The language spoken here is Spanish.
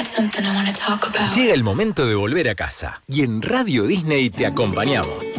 Llega el momento de volver a casa y en Radio Disney te acompañamos.